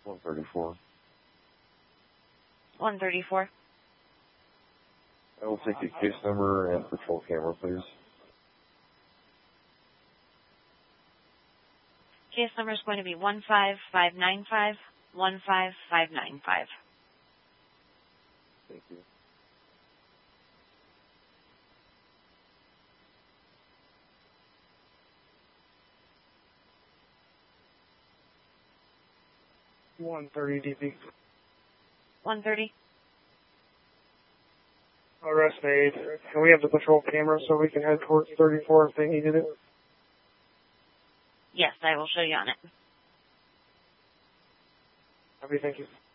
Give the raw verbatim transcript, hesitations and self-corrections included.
one thirty-four. one thirty-four. I will take a case number and patrol camera, please. Case number is going to be one five five nine five, one five five nine five. Thank you. one thirty D P. one thirty. Arrest made. Can we have the patrol camera so we can head towards thirty-four if they needed it? Yes, I will show you on it. Happy, thank you.